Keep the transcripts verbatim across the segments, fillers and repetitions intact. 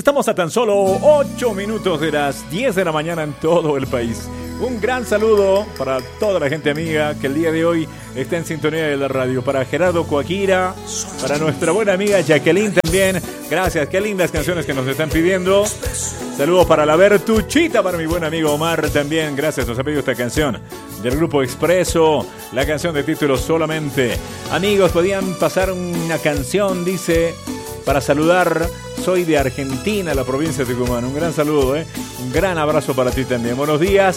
Estamos a tan solo ocho minutos de las diez de la mañana en todo el país. Un gran saludo para toda la gente amiga que el día de hoy está en sintonía de la radio. Para Gerardo Coaquira, para nuestra buena amiga Jacqueline también. Gracias, qué lindas canciones que nos están pidiendo. Saludos para la Bertuchita, para mi buen amigo Omar también. Gracias, nos ha pedido esta canción del Grupo Expreso, la canción de título Solamente. Amigos, podían pasar una canción, dice, para saludar. Soy de Argentina, la provincia de Tucumán. Un gran saludo, ¿eh? Un gran abrazo para ti también. Buenos días.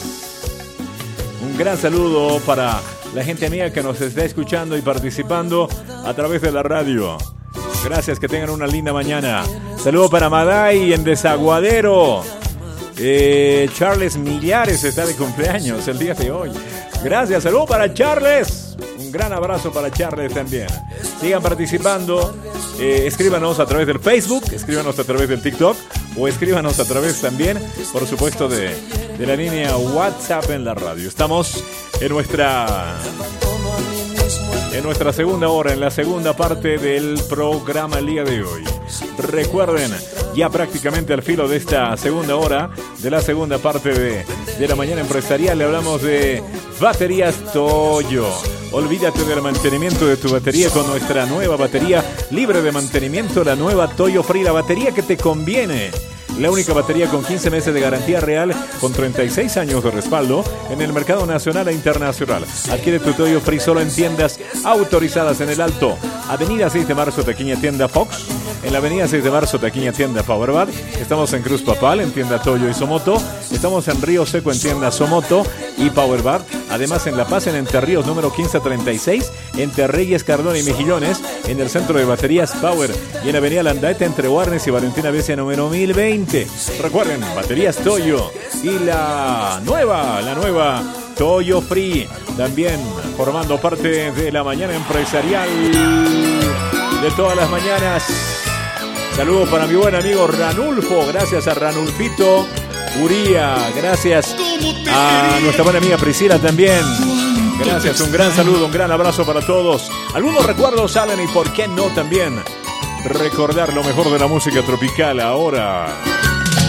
Un gran saludo para la gente amiga que nos está escuchando y participando a través de la radio. Gracias, que tengan una linda mañana. Saludo para Maday en Desaguadero. Eh, Charles Millares está de cumpleaños el día de hoy. Gracias, saludo para Charles. Un gran abrazo para Charles también. Sigan participando. Eh, escríbanos a través del Facebook, escríbanos a través del TikTok o escríbanos a través también, por supuesto, de, de la línea WhatsApp en la radio. Estamos en nuestra en nuestra segunda hora, en la segunda parte del programa el día de hoy. Recuerden, ya prácticamente al filo de esta segunda hora, de la segunda parte de, de la mañana empresarial, le hablamos de Baterías Toyo. Olvídate del mantenimiento de tu batería con nuestra nueva batería libre de mantenimiento, la nueva Toyo Free, la batería que te conviene. La única batería con quince meses de garantía real, con treinta y seis años de respaldo en el mercado nacional e internacional. Adquiere tu Toyo Free solo en tiendas autorizadas en el Alto. Avenida seis de marzo, taquilla tienda Fox. En la avenida seis de marzo, taquilla tienda Powerbat. Estamos en Cruz Papal, en tienda Toyo y Somoto. Estamos en Río Seco, en tienda Somoto y Powerbat. Además en La Paz, en Entre Ríos, número quince treinta y seis, entre Reyes, Cardona y Mejillones, en el centro de baterías Power. Y en avenida Landaeta, entre Warnes y Valentina Becia, número mil veinte. Recuerden, baterías Toyo y la nueva, la nueva Toyo Free, también formando parte de la mañana empresarial de todas las mañanas. Saludos para mi buen amigo Ranulfo, gracias a Ranulfito Uría, gracias a nuestra buena amiga Priscila también. Gracias, un gran saludo, un gran abrazo para todos. Algunos recuerdos salen y por qué no también recordar lo mejor de la música tropical ahora.